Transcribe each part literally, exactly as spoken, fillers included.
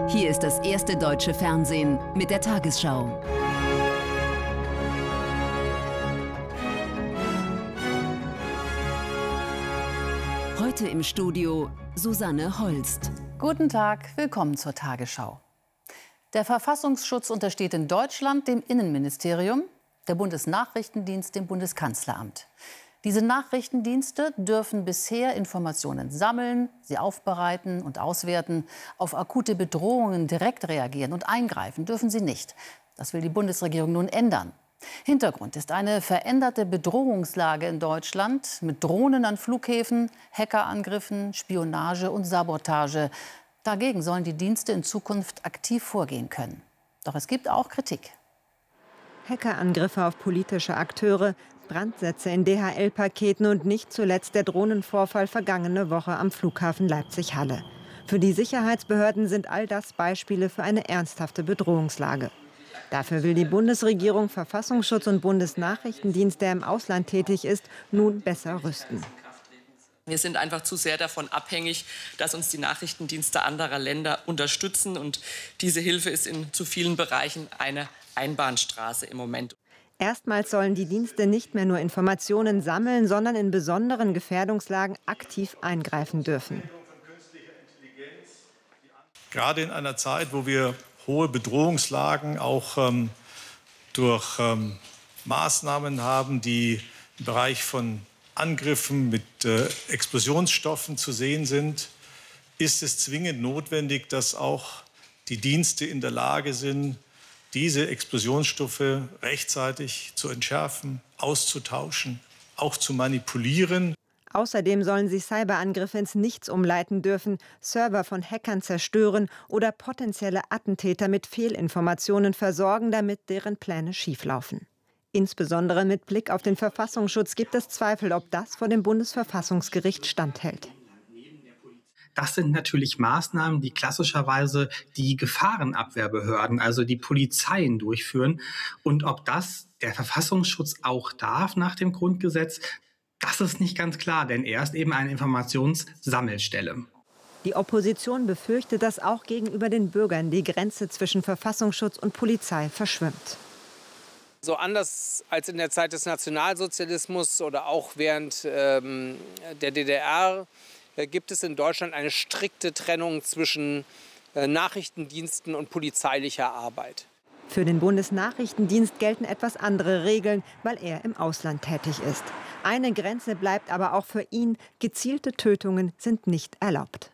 Hier ist das erste deutsche Fernsehen mit der Tagesschau. Heute im Studio Susanne Holst. Guten Tag, willkommen zur Tagesschau. Der Verfassungsschutz untersteht in Deutschland dem Innenministerium, der Bundesnachrichtendienst dem Bundeskanzleramt. Diese Nachrichtendienste dürfen bisher Informationen sammeln, sie aufbereiten und auswerten. Auf akute Bedrohungen direkt reagieren und eingreifen dürfen sie nicht. Das will die Bundesregierung nun ändern. Hintergrund ist eine veränderte Bedrohungslage in Deutschland mit Drohnen an Flughäfen, Hackerangriffen, Spionage und Sabotage. Dagegen sollen die Dienste in Zukunft aktiv vorgehen können. Doch es gibt auch Kritik. Hackerangriffe auf politische Akteure, Brandsätze in D H L-Paketen und nicht zuletzt der Drohnenvorfall vergangene Woche am Flughafen Leipzig-Halle. Für die Sicherheitsbehörden sind all das Beispiele für eine ernsthafte Bedrohungslage. Dafür will die Bundesregierung Verfassungsschutz und Bundesnachrichtendienst, der im Ausland tätig ist, nun besser rüsten. Wir sind einfach zu sehr davon abhängig, dass uns die Nachrichtendienste anderer Länder unterstützen. Und diese Hilfe ist in zu vielen Bereichen eine Einbahnstraße im Moment. Erstmals sollen die Dienste nicht mehr nur Informationen sammeln, sondern in besonderen Gefährdungslagen aktiv eingreifen dürfen. Gerade in einer Zeit, wo wir hohe Bedrohungslagen auch ähm, durch ähm, Maßnahmen haben, die im Bereich von Angriffen mit äh, Explosionsstoffen zu sehen sind, ist es zwingend notwendig, dass auch die Dienste in der Lage sind, diese Explosionsstoffe rechtzeitig zu entschärfen, auszutauschen, auch zu manipulieren. Außerdem sollen sie Cyberangriffe ins Nichts umleiten dürfen, Server von Hackern zerstören oder potenzielle Attentäter mit Fehlinformationen versorgen, damit deren Pläne schieflaufen. Insbesondere mit Blick auf den Verfassungsschutz gibt es Zweifel, ob das vor dem Bundesverfassungsgericht standhält. Das sind natürlich Maßnahmen, die klassischerweise die Gefahrenabwehrbehörden, also die Polizeien, durchführen. Und ob das der Verfassungsschutz auch darf nach dem Grundgesetz, das ist nicht ganz klar, denn er ist eben eine Informationssammelstelle. Die Opposition befürchtet, dass auch gegenüber den Bürgern die Grenze zwischen Verfassungsschutz und Polizei verschwimmt. So anders als in der Zeit des Nationalsozialismus oder auch während ähm, der D D R äh, gibt es in Deutschland eine strikte Trennung zwischen äh, Nachrichtendiensten und polizeilicher Arbeit. Für den Bundesnachrichtendienst gelten etwas andere Regeln, weil er im Ausland tätig ist. Eine Grenze bleibt aber auch für ihn: gezielte Tötungen sind nicht erlaubt.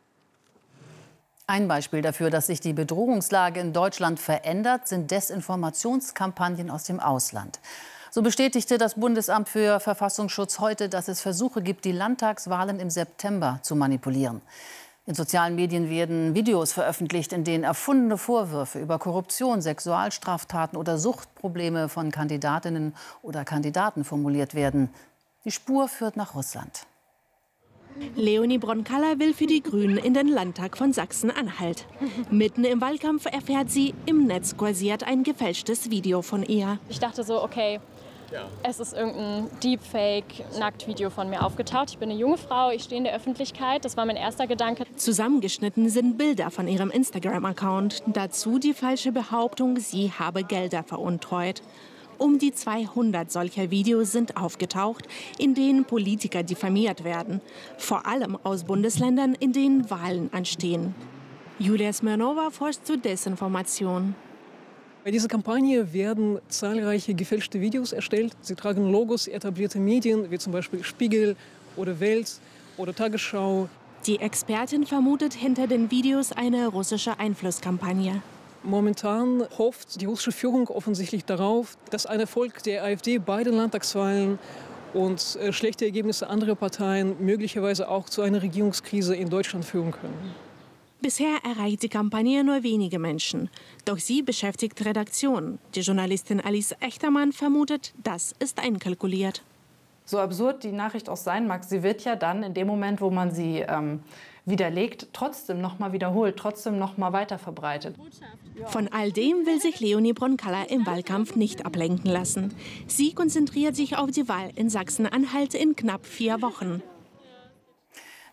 Ein Beispiel dafür, dass sich die Bedrohungslage in Deutschland verändert, sind Desinformationskampagnen aus dem Ausland. So bestätigte das Bundesamt für Verfassungsschutz heute, dass es Versuche gibt, die Landtagswahlen im September zu manipulieren. In sozialen Medien werden Videos veröffentlicht, in denen erfundene Vorwürfe über Korruption, Sexualstraftaten oder Suchtprobleme von Kandidatinnen oder Kandidaten formuliert werden. Die Spur führt nach Russland. Leonie Bronkaller will für die Grünen in den Landtag von Sachsen-Anhalt. Mitten im Wahlkampf erfährt sie, im Netz kursiert ein gefälschtes Video von ihr. Ich dachte so, okay, es ist irgendein Deepfake-Nacktvideo von mir aufgetaucht. Ich bin eine junge Frau, ich stehe in der Öffentlichkeit. Das war mein erster Gedanke. Zusammengeschnitten sind Bilder von ihrem Instagram-Account. Dazu die falsche Behauptung, sie habe Gelder veruntreut. Um die zweihundert solcher Videos sind aufgetaucht, in denen Politiker diffamiert werden. Vor allem aus Bundesländern, in denen Wahlen anstehen. Julia Smirnova forscht zu Desinformation. Bei dieser Kampagne werden zahlreiche gefälschte Videos erstellt. Sie tragen Logos etablierter Medien, wie zum Beispiel Spiegel oder Welt oder Tagesschau. Die Expertin vermutet hinter den Videos eine russische Einflusskampagne. Momentan hofft die russische Führung offensichtlich darauf, dass ein Erfolg der AfD bei den Landtagswahlen und äh, schlechte Ergebnisse anderer Parteien möglicherweise auch zu einer Regierungskrise in Deutschland führen können. Bisher erreicht die Kampagne nur wenige Menschen. Doch sie beschäftigt Redaktionen. Die Journalistin Alice Echtermann vermutet, das ist einkalkuliert. So absurd die Nachricht auch sein mag, sie wird ja dann in dem Moment, wo man sie ähm, widerlegt, trotzdem noch mal wiederholt, trotzdem noch mal weiter verbreitet. Von all dem will sich Leonie Bronkaller im Wahlkampf nicht ablenken lassen. Sie konzentriert sich auf die Wahl in Sachsen-Anhalt in knapp vier Wochen.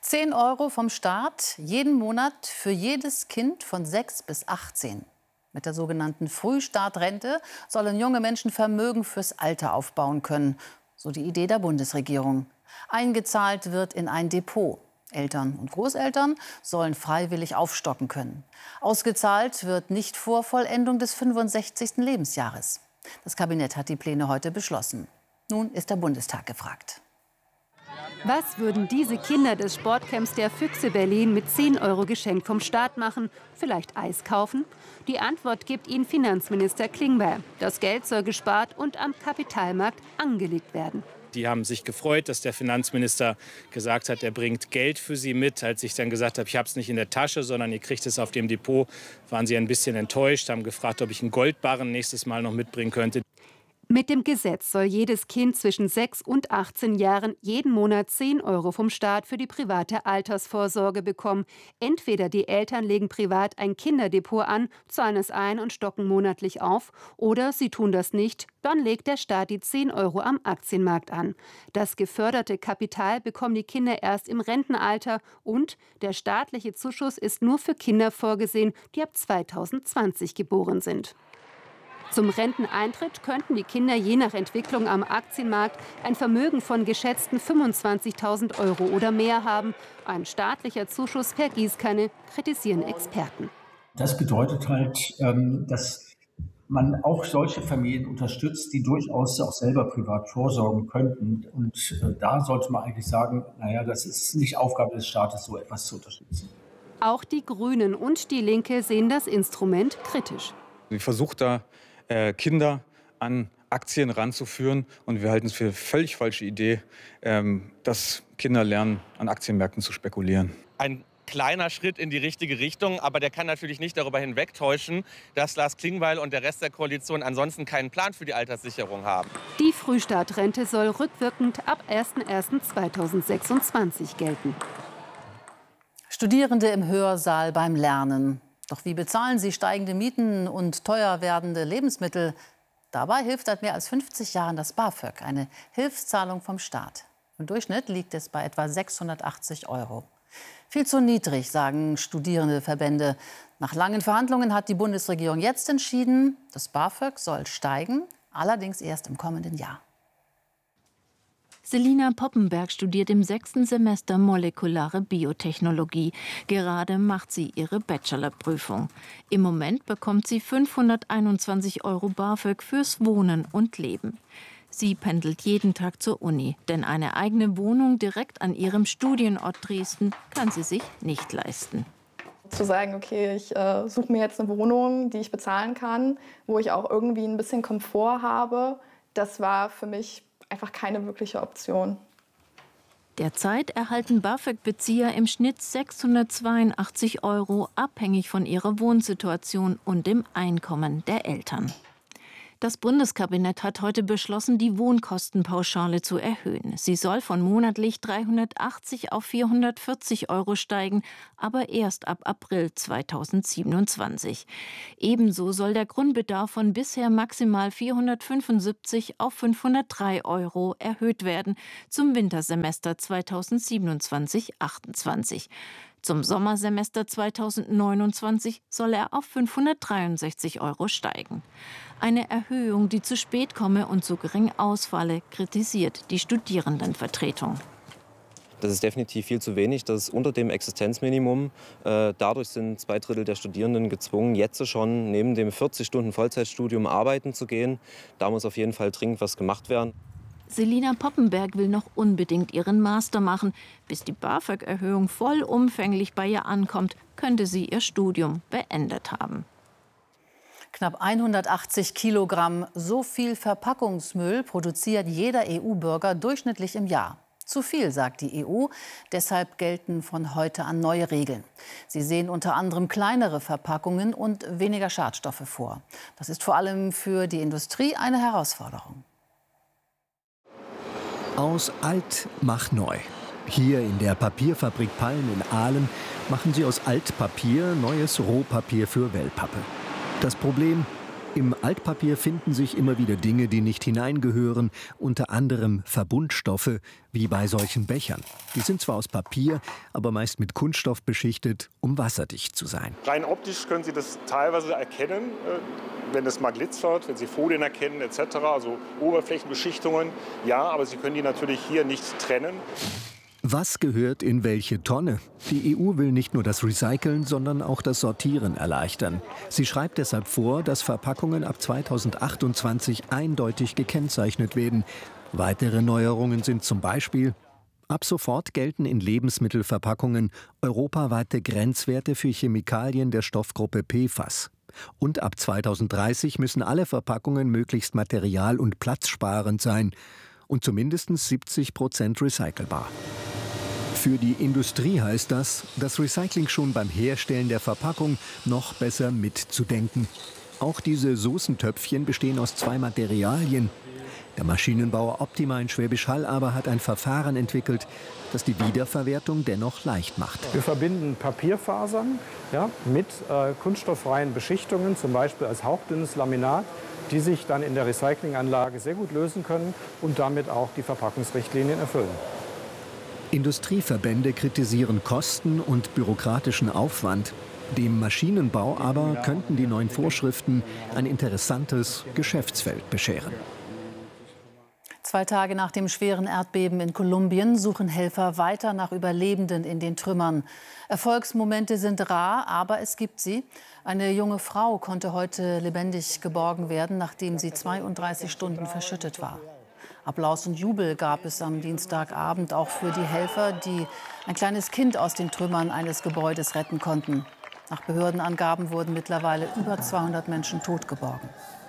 zehn Euro vom Staat jeden Monat für jedes Kind von sechs bis achtzehn. Mit der sogenannten Frühstartrente sollen junge Menschen Vermögen fürs Alter aufbauen können. So die Idee der Bundesregierung. Eingezahlt wird in ein Depot. Eltern und Großeltern sollen freiwillig aufstocken können. Ausgezahlt wird nicht vor Vollendung des fünfundsechzigsten Lebensjahres. Das Kabinett hat die Pläne heute beschlossen. Nun ist der Bundestag gefragt. Was würden diese Kinder des Sportcamps der Füchse Berlin mit zehn Euro Geschenk vom Staat machen? Vielleicht Eis kaufen? Die Antwort gibt Ihnen Finanzminister Klingbeil. Das Geld soll gespart und am Kapitalmarkt angelegt werden. Die haben sich gefreut, dass der Finanzminister gesagt hat, er bringt Geld für sie mit. Als ich dann gesagt habe, ich habe es nicht in der Tasche, sondern ihr kriegt es auf dem Depot, waren sie ein bisschen enttäuscht, haben gefragt, ob ich einen Goldbarren nächstes Mal noch mitbringen könnte. Mit dem Gesetz soll jedes Kind zwischen sechs und achtzehn Jahren jeden Monat zehn Euro vom Staat für die private Altersvorsorge bekommen. Entweder die Eltern legen privat ein Kinderdepot an, zahlen es ein und stocken monatlich auf, oder sie tun das nicht, dann legt der Staat die zehn Euro am Aktienmarkt an. Das geförderte Kapital bekommen die Kinder erst im Rentenalter und der staatliche Zuschuss ist nur für Kinder vorgesehen, die ab zweitausendzwanzig geboren sind. Zum Renteneintritt könnten die Kinder je nach Entwicklung am Aktienmarkt ein Vermögen von geschätzten fünfundzwanzigtausend Euro oder mehr haben. Ein staatlicher Zuschuss per Gießkanne, kritisieren Experten. Das bedeutet halt, dass man auch solche Familien unterstützt, die durchaus auch selber privat vorsorgen könnten. Und da sollte man eigentlich sagen, naja, das ist nicht Aufgabe des Staates, so etwas zu unterstützen. Auch die Grünen und die Linke sehen das Instrument kritisch. Ich versuche da Kinder an Aktien ranzuführen. Und wir halten es für eine völlig falsche Idee, dass Kinder lernen, an Aktienmärkten zu spekulieren. Ein kleiner Schritt in die richtige Richtung, aber der kann natürlich nicht darüber hinwegtäuschen, dass Lars Klingbeil und der Rest der Koalition ansonsten keinen Plan für die Alterssicherung haben. Die Frühstartrente soll rückwirkend ab ersten ersten zweitausendsechsundzwanzig gelten. Studierende im Hörsaal beim Lernen. Doch wie bezahlen sie steigende Mieten und teuer werdende Lebensmittel? Dabei hilft seit mehr als fünfzig Jahren das BAföG, eine Hilfszahlung vom Staat. Im Durchschnitt liegt es bei etwa sechshundertachtzig Euro. Viel zu niedrig, sagen Studierendeverbände. Nach langen Verhandlungen hat die Bundesregierung jetzt entschieden, das BAföG soll steigen, allerdings erst im kommenden Jahr. Selina Poppenberg studiert im sechsten Semester molekulare Biotechnologie. Gerade macht sie ihre Bachelorprüfung. Im Moment bekommt sie fünfhunderteinundzwanzig Euro BAföG fürs Wohnen und Leben. Sie pendelt jeden Tag zur Uni, denn eine eigene Wohnung direkt an ihrem Studienort Dresden kann sie sich nicht leisten. Zu sagen, okay, ich äh, suche mir jetzt eine Wohnung, die ich bezahlen kann, wo ich auch irgendwie ein bisschen Komfort habe, das war für mich einfach keine wirkliche Option. Derzeit erhalten BAföG-Bezieher im Schnitt sechshundertzweiundachtzig Euro, abhängig von ihrer Wohnsituation und dem Einkommen der Eltern. Das Bundeskabinett hat heute beschlossen, die Wohnkostenpauschale zu erhöhen. Sie soll von monatlich dreihundertachtzig auf vierhundertvierzig Euro steigen, aber erst ab April zweitausendsiebenundzwanzig. Ebenso soll der Grundbedarf von bisher maximal vierhundertfünfundsiebzig auf fünfhundertdrei Euro erhöht werden zum Wintersemester zweitausendsiebenundzwanzig achtundzwanzig. Zum Sommersemester zweitausendneunundzwanzig soll er auf fünfhundertdreiundsechzig Euro steigen. Eine Erhöhung, die zu spät komme und zu gering ausfalle, kritisiert die Studierendenvertretung. Das ist definitiv viel zu wenig, das ist unter dem Existenzminimum. Äh, dadurch sind zwei Drittel der Studierenden gezwungen, jetzt schon neben dem vierzig Stunden Vollzeitstudium arbeiten zu gehen. Da muss auf jeden Fall dringend was gemacht werden. Selina Poppenberg will noch unbedingt ihren Master machen. Bis die BAföG-Erhöhung vollumfänglich bei ihr ankommt, könnte sie ihr Studium beendet haben. Knapp hundertachtzig Kilogramm, so viel Verpackungsmüll produziert jeder E U-Bürger durchschnittlich im Jahr. Zu viel, sagt die E U. Deshalb gelten von heute an neue Regeln. Sie sehen unter anderem kleinere Verpackungen und weniger Schadstoffe vor. Das ist vor allem für die Industrie eine Herausforderung. Aus alt mach neu. Hier in der Papierfabrik Palm in Aalen machen sie aus Altpapier neues Rohpapier für Wellpappe. Das Problem: Im Altpapier finden sich immer wieder Dinge, die nicht hineingehören, unter anderem Verbundstoffe, wie bei solchen Bechern. Die sind zwar aus Papier, aber meist mit Kunststoff beschichtet, um wasserdicht zu sein. Rein optisch können Sie das teilweise erkennen, wenn es mal glitzert, wenn Sie Folien erkennen et cetera, also Oberflächenbeschichtungen. Ja, aber Sie können die natürlich hier nicht trennen. Was gehört in welche Tonne? Die E U will nicht nur das Recyceln, sondern auch das Sortieren erleichtern. Sie schreibt deshalb vor, dass Verpackungen ab zweitausendachtundzwanzig eindeutig gekennzeichnet werden. Weitere Neuerungen sind zum Beispiel: Ab sofort gelten in Lebensmittelverpackungen europaweite Grenzwerte für Chemikalien der Stoffgruppe P F A S. Und ab zweitausenddreißig müssen alle Verpackungen möglichst material- und platzsparend sein und zumindest siebzig Prozent recycelbar. Für die Industrie heißt das, das Recycling schon beim Herstellen der Verpackung noch besser mitzudenken. Auch diese Soßentöpfchen bestehen aus zwei Materialien. Der Maschinenbauer Optima in Schwäbisch Hall aber hat ein Verfahren entwickelt, das die Wiederverwertung dennoch leicht macht. Wir verbinden Papierfasern ja, mit äh, kunststofffreien Beschichtungen, zum Beispiel als hauchdünnes Laminat, die sich dann in der Recyclinganlage sehr gut lösen können und damit auch die Verpackungsrichtlinien erfüllen. Industrieverbände kritisieren Kosten und bürokratischen Aufwand. Dem Maschinenbau aber könnten die neuen Vorschriften ein interessantes Geschäftsfeld bescheren. Zwei Tage nach dem schweren Erdbeben in Kolumbien suchen Helfer weiter nach Überlebenden in den Trümmern. Erfolgsmomente sind rar, aber es gibt sie. Eine junge Frau konnte heute lebendig geborgen werden, nachdem sie zweiunddreißig Stunden verschüttet war. Applaus und Jubel gab es am Dienstagabend auch für die Helfer, die ein kleines Kind aus den Trümmern eines Gebäudes retten konnten. Nach Behördenangaben wurden mittlerweile über zweihundert Menschen totgeborgen.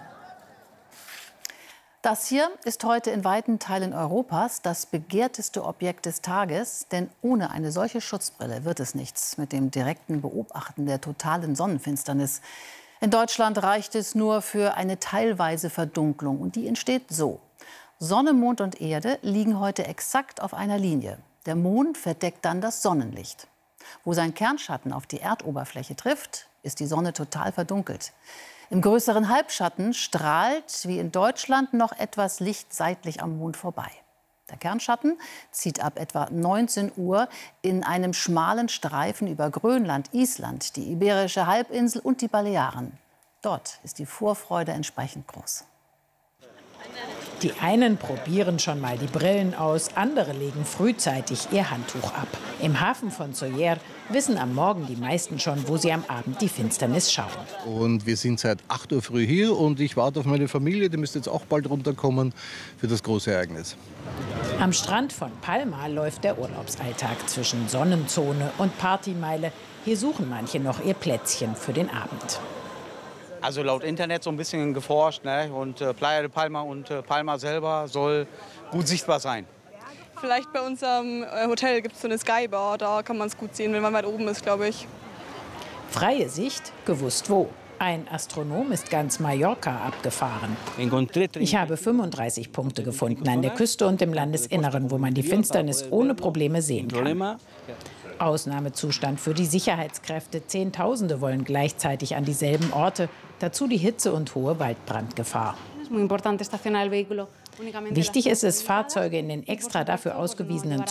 Das hier ist heute in weiten Teilen Europas das begehrteste Objekt des Tages. Denn ohne eine solche Schutzbrille wird es nichts mit dem direkten Beobachten der totalen Sonnenfinsternis. In Deutschland reicht es nur für eine teilweise Verdunklung. Und die entsteht so. Sonne, Mond und Erde liegen heute exakt auf einer Linie. Der Mond verdeckt dann das Sonnenlicht. Wo sein Kernschatten auf die Erdoberfläche trifft, ist die Sonne total verdunkelt. Im größeren Halbschatten strahlt, wie in Deutschland, noch etwas Licht seitlich am Mond vorbei. Der Kernschatten zieht ab etwa neunzehn Uhr in einem schmalen Streifen über Grönland, Island, die Iberische Halbinsel und die Balearen. Dort ist die Vorfreude entsprechend groß. Die einen probieren schon mal die Brillen aus, andere legen frühzeitig ihr Handtuch ab. Im Hafen von Sóller wissen am Morgen die meisten schon, wo sie am Abend die Finsternis schauen. Und wir sind seit acht Uhr früh hier und ich warte auf meine Familie, die müsste jetzt auch bald runterkommen für das große Ereignis. Am Strand von Palma läuft der Urlaubsalltag zwischen Sonnenzone und Partymeile. Hier suchen manche noch ihr Plätzchen für den Abend. Also laut Internet so ein bisschen geforscht, ne? Und äh, Playa de Palma und äh, Palma selber soll gut sichtbar sein. Vielleicht bei unserem äh, Hotel gibt es so eine Skybar, da kann man es gut sehen, wenn man weit oben ist, glaube ich. Freie Sicht, gewusst wo. Ein Astronom ist ganz Mallorca abgefahren. Ich habe fünfunddreißig Punkte gefunden an der Küste und im Landesinneren, wo man die Finsternis ohne Probleme sehen kann. Ausnahmezustand für die Sicherheitskräfte. Zehntausende wollen gleichzeitig an dieselben Orte. Dazu die Hitze und hohe Waldbrandgefahr. Wichtig ist es, Fahrzeuge in den extra dafür ausgewiesenen